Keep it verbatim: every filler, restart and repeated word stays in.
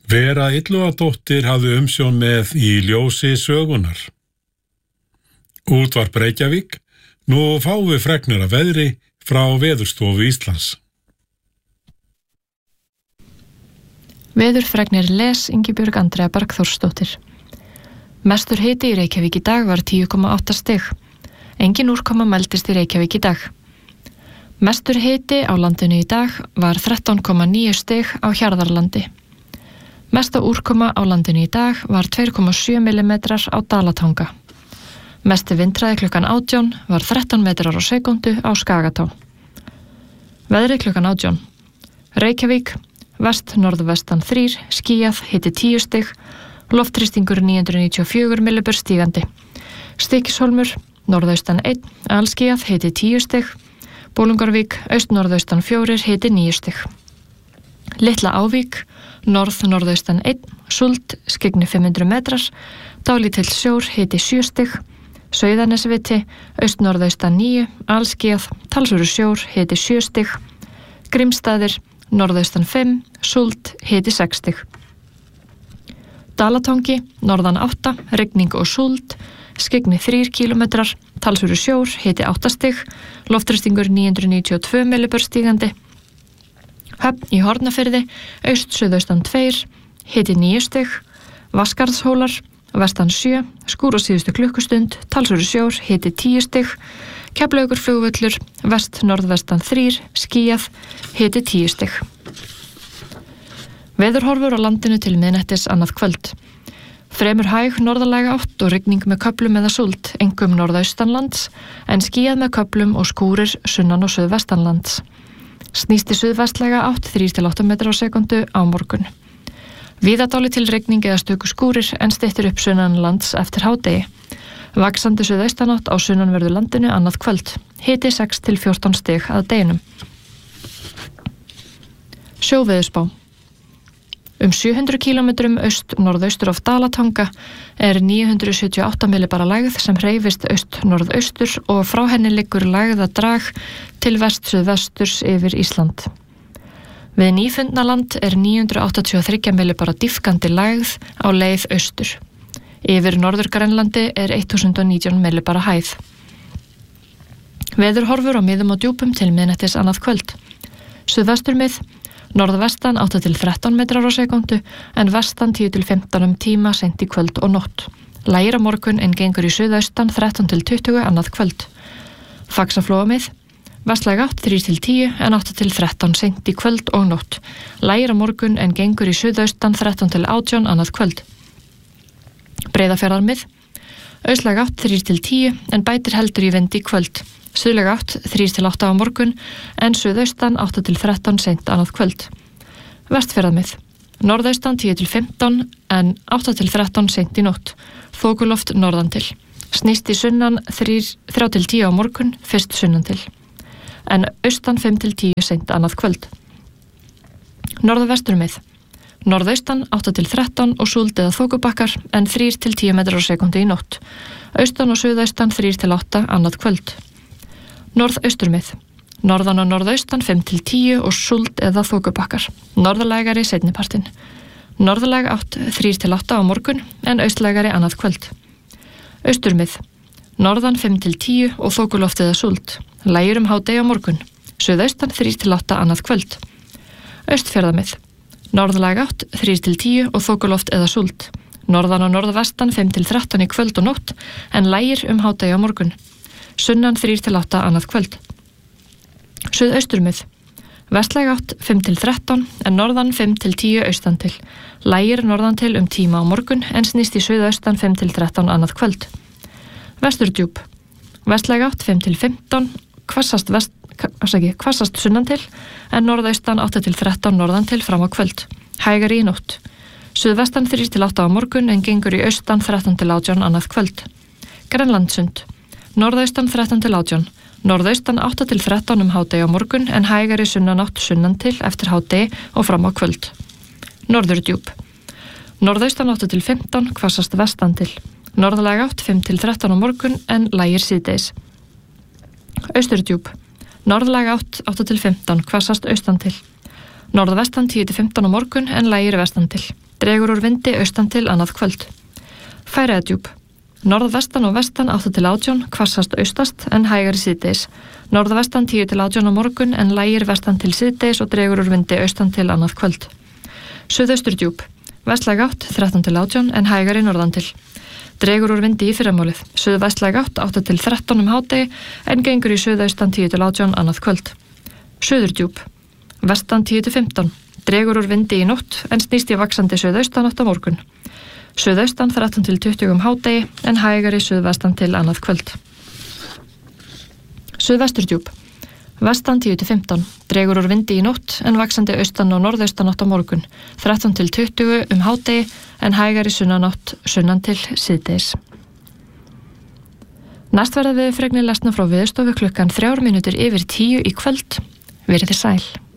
Vera Illugadóttir hafði umsjón með Í ljósi sögunar. Útvarp Reykjavík, nú fáum við fregnir af veðri frá Veðurstofu Íslands. Veðurfregnir les Ingibjörg Andrea Bergþórsdóttir. Mestur hiti í Reykjavík í dag var tíu komma átta stig. Engin úrkoma mældist í Reykjavík í dag. Mestur hiti á landinu í dag var þrettán komma níu stig á Hjarðarlandi. Mesta úrkoma á landinu í dag var tvö komma sjö millimetrar á Dalatanga. Mesti vindhraði klukkan átján var þrettán metrar á sekúndu á Skagatá. Veðri klukkan átján. Reykjavík, vest norðvestan þrír, skýjað, hiti tíu stig, loftþrýstingur níu hundruð níutíu og fjögur millibur stígandi. Stykkishólmur, norðaustan einn, alskýjað, hiti tíu stig, Bolungarvík, aust-norðaustan fjórir, hiti níu stig. Litla Ávík, norð-norðaustan einn, Súld, skyggni fimm hundruð metrar, dálítill sjór, hiti sjö stig, Sauðanesviti, aust-norðaustan níu, alskýjað, talsverður sjór, hiti sjö stig, Grímsstaðir, norðaustan fimm, Súld, hiti sex stig. Dalatangi, norðan átta, rigning og súld, skyggni þrír kílómetrar, talsverður sjór, hiti átta stig, loftþrýstingur níu hundruð níutíu og tvö millibur stígandi. Höfn í Hornafirði, aust-suðaustan tveir, hiti níu stig, Vatnskarðshólar, vestan sjö, skúr á síðustu klukkustund, talsverður sjór, hiti tíu stig, Keflavíkurflugvöllur, vest-norðvestan þrír, skýjað, hiti tíu stig. Veðurhorfur á landinu til miðnættis annað kvöld. Fremur hæg norðalæga átt og rigning með köflum eða súld, einkum norðaustanlands, en skýjað með köflum og skúrir sunnan og suðvestanlands. Snýst í suðvestlæga átt þrír til átta metrar á sekundu á morgun. Víða dálítil rigning eða stöku skúrir en styttir upp sunnanlands eftir hádegi. Vaxandi suðaustanátt á sunnanverðu landinu annað kvöld. Hiti sex til fjórtán stig að deginum. Sjóveðurspá. Um sjö hundruð kílómetrum aust-norðaustur af Dalatanga er níu hundruð sjötíu og átta millibara lægð sem hreyfist aust-norðaustur og frá henni liggur lægðadrag til vest-suðvesturs yfir Ísland. Við Nýfundnaland er níu hundruð áttatíu og þrjú millibara dýpkandi lægð á leið austur. Yfir Norður-Grænlandi er þúsund og nítján millibara hæð. Veðurhorfur á miðum og djúpum til miðnættis annað kvöld. Suðvesturmið, norðvestan átta til þrettán metrar á sekundu en vestan tíu til fimmtán um tíma seint í kvöld og nótt. Lægir á morgun en gengur í suðaustan þrettán til tuttugu annað kvöld. Faxaflóamið, vestlæg átt þrír til tíu en átta til þrettán seint í kvöld og nótt. Lægir á morgun en gengur í suðaustan þrettán til átján annað kvöld. Breiðafjarðarmið, austlæg átt þrír til tíu en bætir heldur í vind í kvöld. Suðlæg átt þrír til átta á morgun en suðaustan átta til þrettán seint annað kvöld. Vestfjarðarmið, norðaustan tíu til fimmtán en átta til þrettán seint í nótt. Þokuloft norðan til. Snýst í sunnan þrjá til tíu á morgun, fyrst sunnan til. En austan fimm til tíu seint annað kvöld. Norðvesturmið, norðaustan átta til þrettán og súld eða þokubakkar en þrír til tíu metrar á sekundu í nótt. Austan og suðaustan þrír til átta annað kvöld. Norðausturmið, norðan og norðaustan fimm til tíu og súld eða þokubakkar. Norðalægari seinnipartinn. Norðalæg átt þrír til átta á morgun en austlægari annað kvöld. Austurmið, norðan fimm til tíu og þokuloft eða súld. Lægir um hádegi á morgun. Suðaustan þrír til átta annað kvöld. Austfjarðarmið, norðalæg átt þrír til tíu og þokuloft eða súld. Norðan og norðvestan fimm til þrettán í kvöld og nótt en lægir um hádegi á morgun. Sunnan þrír til átta annað kvöld. Suðausturmið, vestlæg átt fimm til þrettán en norðan fimm til tíu austan til. Lægir norðan til um tíma á morgun en snýst í suðaustan fimm til þrettán annað kvöld. Vesturdjúp, vestlæg átt fimm til fimmtán, hvassast, vest, ekki, hvassast sunnan til en norðaustan átta til þrettán norðan til fram á kvöld. Hægari í nótt. Suðvestan þrír til átta á morgun en gengur í austan þrettán til átján annað kvöld. Grænlandssund, norðaustan þrettán til átján, norðaustan átta til þrettán um hádegi á morgun en hægari sunnanátt sunnan til eftir hádegi og fram á kvöld. Norðurdjúp, norðaustan átta til fimmtán, hvassast vestan til. Norðalæg átt fimm til þrettán á morgun en lægir síðdegis. Austurdjúp, norðalæg átt átta til fimmtán, hvassast austan til. Norðvestan tíu til fimmtán á morgun en lægir vestan til. Dregur úr vindi austan til annað kvöld. Færeyjadjúp. Norðvestan og vestan átta til átján, hvassast austast en hægari síðdegis. Norðvestan tíu til átján á morgun en lægir vestan til síðdegis og dregur úr vindi austan til annað kvöld. Suðausturdjúp. Vestlæg átt þrettán til átján en hægari norðan til. Dregur úr vindi í fyrramálið. Suðvestlæg átt átta til þrettán um hádegi en gengur í suðaustan tíu til átján annað kvöld. Suðurdjúp. Vestan tíu til fimmtán. Dregur úr vindi í nótt en snýst í vaxandi suðaustanátt á morgun. Suðaustan þrettán til tuttugu um hádegi en hægari suðvestan til annað kvöld. Suðvesturdjúp. Vestan tíu til fimmtán. Dregur úr vindi í nótt en vaxandi austan og norðaustanátt á morgun. þrettán til tuttugu um hádegi en hægari sunnanátt sunnan til síðdegis. Næst verða við fregnir lesna frá Veðurstofu klukkan þrjár mínútur yfir tíu í kvöld. Verið þið sæl.